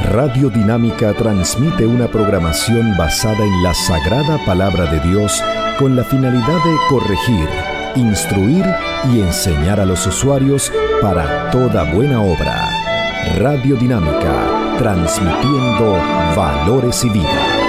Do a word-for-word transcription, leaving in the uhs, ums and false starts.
Radio Dinámica transmite una programación basada en la sagrada palabra de Dios con la finalidad de corregir, instruir y enseñar a los usuarios para toda buena obra. Radio Dinámica, transmitiendo valores y vida.